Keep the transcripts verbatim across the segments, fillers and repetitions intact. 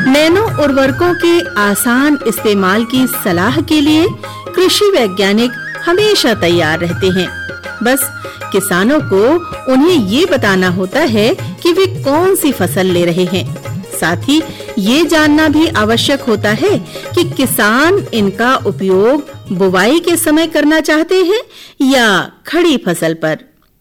Nano उर्वरकों के आसान इस्तेमाल की सलाह के लिए कृषि वैज्ञानिक हमेशा तैयार रहते हैं। बस किसानों को उन्हें ये बताना होता है कि वे कौन सी फसल ले रहे हैं। साथ ही ये जानना भी आवश्यक होता है कि किसान इनका उपयोग बुवाई के समय करना चाहते हैं या खड़ी फसल पर।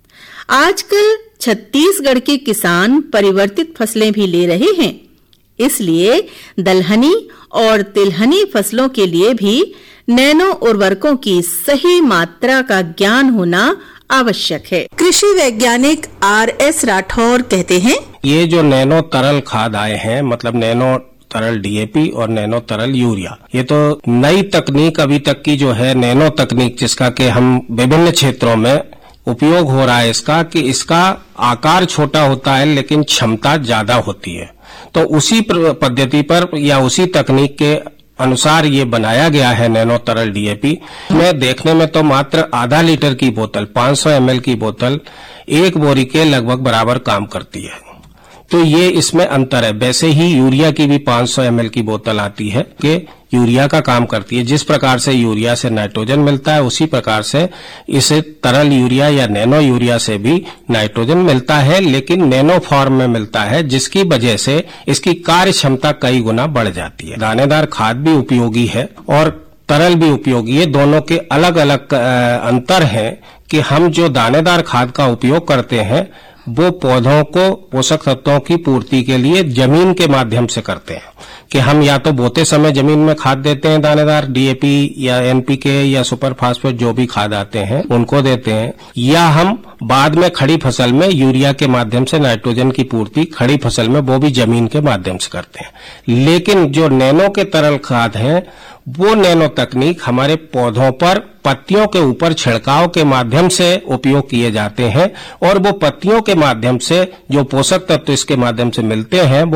आजकल छत्तीसगढ़ के किसान परिवर्तित फसलें भी ले रहे हैं, इसलिए दलहनी और तिलहनी फसलों के लिए भी नैनो उर्वरकों की सही मात्रा का ज्ञान होना आवश्यक है। कृषि वैज्ञानिक आर एस राठौर कहते हैं, ये जो नैनो तरल खाद आए हैं, मतलब नैनो तरल डी ए पी और नैनो तरल यूरिया, ये तो नई तकनीक अभी तक की जो है नैनो तकनीक, जिसका कि हम विभिन्न क्षेत्रों में उपयोग हो रहा है इसका, कि इसका आकार छोटा होता है लेकिन क्षमता ज्यादा होती है। तो उसी पद्धति पर या उसी तकनीक के अनुसार ये बनाया गया है नैनो तरल डी ए पी। में देखने में तो मात्र आधा लीटर की बोतल, पाँच सौ एम एल की बोतल एक बोरी के लगभग बराबर काम करती है। तो ये इसमें अंतर है। वैसे ही यूरिया की भी पाँच सौ एम एल की बोतल आती है कि यूरिया का काम करती है। जिस प्रकार से यूरिया से नाइट्रोजन मिलता है, उसी प्रकार से इसे तरल यूरिया या नैनो यूरिया से भी नाइट्रोजन मिलता है, लेकिन नैनो फॉर्म में मिलता है, जिसकी वजह से इसकी कार्य क्षमता कई गुना बढ़ जाती है। दानेदार खाद भी उपयोगी है और तरल भी उपयोगी है। दोनों के अलग अलग अंतर है कि हम जो दानेदार खाद का उपयोग करते हैं वो पौधों को पोषक तत्वों की पूर्ति के लिए जमीन के माध्यम से करते हैं, कि हम या तो बोते समय जमीन में खाद देते हैं, दानेदार डी ए पी या एन पी के या सुपर फास्फेट जो भी खाद आते हैं उनको देते हैं, या हम बाद में खड़ी फसल में यूरिया के माध्यम से नाइट्रोजन की पूर्ति खड़ी फसल में वो भी जमीन के माध्यम से करते हैं। लेकिन जो नैनो के तरल खाद हैं, वो नैनो तकनीक हमारे पौधों पर पत्तियों के ऊपर छिड़काव के माध्यम से उपयोग किए जाते हैं, और वो पत्तियों के माध्यम से जो पोषक तत्व इसके माध्यम से मिलते हैं